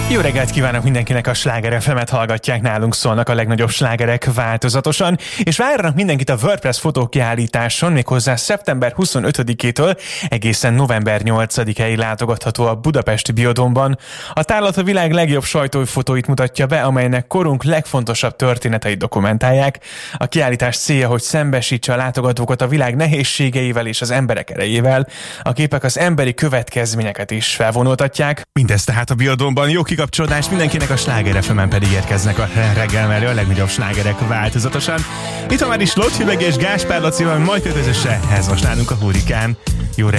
Jó reggelt kívánok mindenkinek, a Sláger FM-et hallgatják, nálunk szólnak a legnagyobb slágerek változatosan, és várnak mindenkit a WordPress fotókiállításon, méghozzá szeptember 25-től egészen november 8-ig látogatható a budapesti Biodómban. A tárlat a világ legjobb sajtófotóit mutatja be, amelynek korunk legfontosabb történeteit dokumentálják. A kiállítás célja, hogy szembesítse a látogatókat a világ nehézségeivel és az emberek erejével. A képek az emberi következményeket is felvonultatják. Mindezt tehát a Biodómban. Jó kikapcsolódás mindenkinek, a Sláger FM-en pedig érkeznek a reggel mellé a legnagyobb slágerek változatosan. Itt van már is Lotti Hüveg és Gáspár Lacival, majd kötözöse, ez most nálunk a Hurrikán. Jó